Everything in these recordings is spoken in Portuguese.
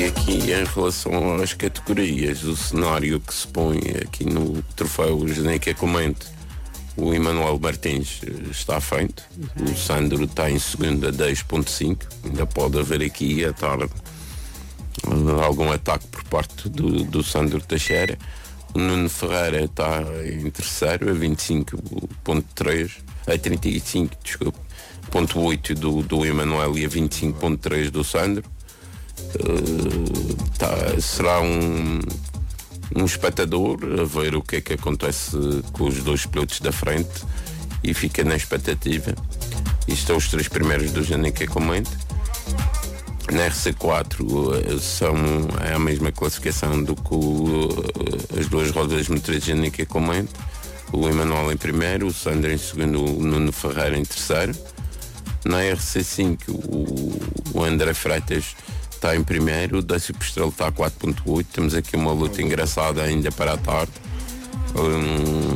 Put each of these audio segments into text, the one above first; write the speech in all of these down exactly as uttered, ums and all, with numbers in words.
E aqui, em relação às categorias, o cenário que se põe aqui no troféu Geneca Comente, o Emanuel Martins está à frente, o Sandro está em segundo a dez ponto cinco, ainda pode haver aqui a tarde algum ataque por parte do, do Sandro Teixeira. O Nuno Ferreira está em terceiro a vinte e cinco ponto três, a trinta e cinco, desculpe, ponto oito do, do Emanuel e a vinte e cinco ponto três do Sandro. Uh, tá, será um, um espectador a ver o que é que acontece com os dois pilotos da frente e fica na expectativa. Isto são os três primeiros do Geneca Comente. Na R C quatro são, é a mesma classificação do que o, as duas rodas motrizes Geneca Comente. O Emanuel em primeiro, o Sandro em segundo, o Nuno Ferreira em terceiro. Na R C cinco o, o André Freitas está em primeiro, o Décio Pistrel está a quatro ponto oito. Temos aqui uma luta engraçada ainda para a tarde. Um,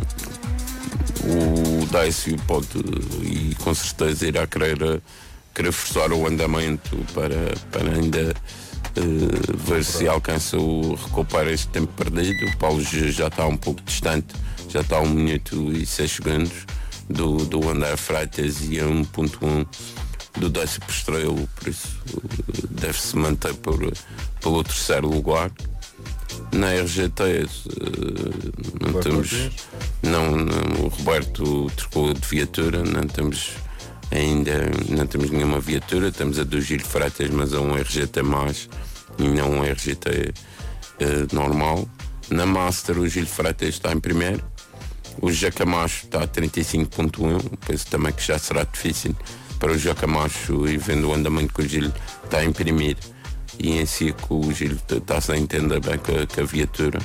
o Décio pode, e com certeza irá querer, querer forçar o andamento para, para ainda uh, ver se alcança o recuperar este tempo perdido. O Paulo já está um pouco distante, já está a um minuto e seis segundos do, do André Freitas e a um ponto um do Décio Pistrel, por isso deve-se manter por, pelo terceiro lugar. Na R G T não Roberto temos não, não, o Roberto trocou de viatura, não temos ainda não temos nenhuma viatura, temos a do Gil Freitas, mas é um R G T mais e não um R G T uh, normal. Na Master o Gil Freitas está em primeiro, o Jacamacho está a trinta e cinco ponto um, penso também que já será difícil para o Jacamacho, e vendo o andamento que o Gil está a imprimir e em si que o Gil está-se a entender bem com a, com a viatura,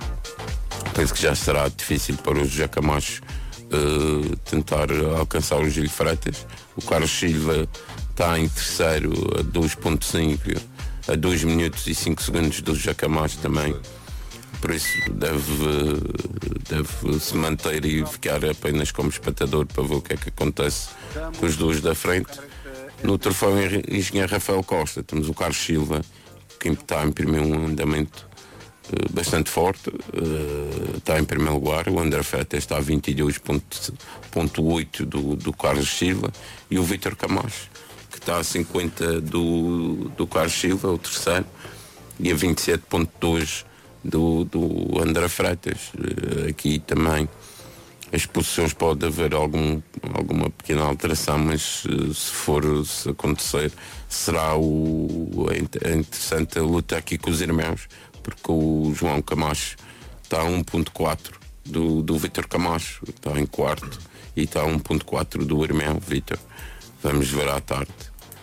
penso que já será difícil para o Jacamacho uh, tentar alcançar o Gil Freitas. O Carlos Silva está em terceiro a dois ponto cinco, a dois minutos e cinco segundos do Jacamacho também, por isso deve, deve se manter e ficar apenas como espectador para ver o que é que acontece com os dois da frente. No troféu Engenheiro Rafael Costa temos o Carlos Silva, que está a imprimir um andamento uh, bastante forte, uh, está em primeiro lugar. O André Freitas está a vinte e dois ponto oito do, do Carlos Silva, e o Vítor Camacho, que está a cinquenta do, do Carlos Silva, o terceiro, e a vinte e sete ponto dois do, do André Freitas. Uh, aqui também as posições pode haver algum, alguma pequena alteração, mas se for, se acontecer, será o, é interessante a luta aqui com os irmãos, porque o João Camacho está a um ponto quatro do, do Vítor Camacho, está em quarto, e está a um ponto quatro do irmão Vítor. Vamos ver à tarde.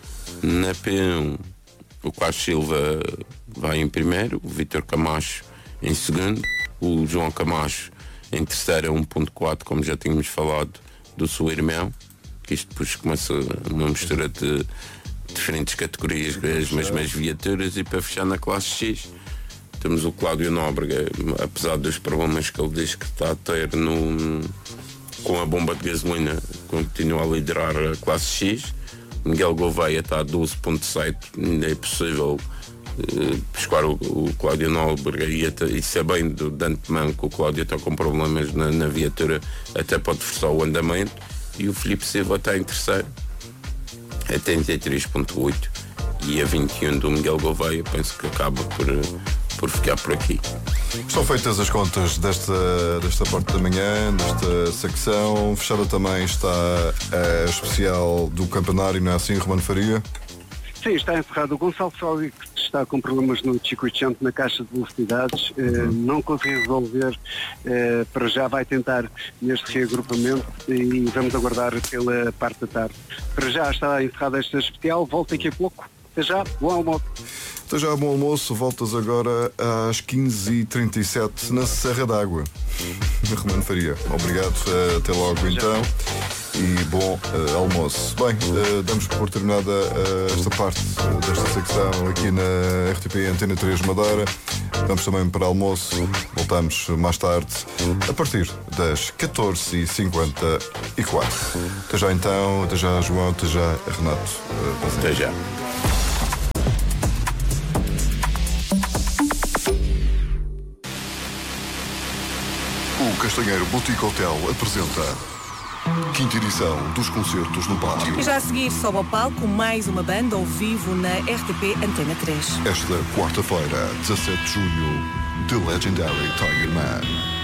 Na P um, o Carlos Silva vai em primeiro, o Vítor Camacho em segundo, o João Camacho em terceiro a um ponto quatro, como já tínhamos falado, do seu irmão, que isto depois começa uma mistura de diferentes categorias, as mesmas viaturas. E para fechar na classe X temos o Cláudio Nóbrega, apesar dos problemas que ele diz que está a ter no, com a bomba de gasolina, continua a liderar a classe X. Miguel Gouveia está a doze ponto sete, ainda é possível Uh, buscar o, o Cláudio Nóbrega, e, até, e sabendo de antemão que o Cláudio está com problemas na, na viatura, até pode forçar o andamento. E o Filipe Silva está em terceiro a trinta e três ponto oito, e a vinte e um do Miguel Gouveia. Penso que acaba por, por ficar por aqui. Estão feitas as contas desta, desta parte da manhã, desta secção. Fechada também está a especial do campanário, não é assim, Romano Faria? Sim, está encerrado. O Gonçalo Félix está com problemas no circuito Chanto, na caixa de velocidades, eh, não conseguiu resolver, eh, para já vai tentar neste reagrupamento e vamos aguardar pela parte da tarde. Para já está encerrada esta especial, volta daqui a pouco. Até já, bom almoço. Até já, bom almoço. Voltas agora às quinze e trinta e sete na Serra d'Água. Romano Faria, obrigado. Até logo então. E bom uh, almoço. Bem, uh, damos por terminada uh, esta parte uh, desta secção aqui na R T P Antena três Madeira. Vamos também para almoço. Voltamos mais tarde, a partir das catorze e cinquenta e quatro. Até já então, até já João, até já Renato. Uh, até já. O Castanheiro Boutique Hotel apresenta quinta edição dos concertos no Pátio. E já a seguir sobe ao palco mais uma banda ao vivo na R T P Antena três. Esta quarta-feira, dezassete de junho, The Legendary Tiger Man.